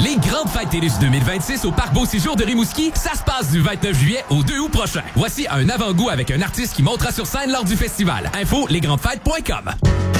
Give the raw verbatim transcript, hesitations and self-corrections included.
Les grandes fêtes TELUS deux mille vingt-six au Parc Beau Séjour de Rimouski, ça se passe du vingt-neuf juillet au deux août prochain. Voici un avant-goût avec un artiste qui montera sur scène lors du festival. Info, lesgrandesfêtes point com.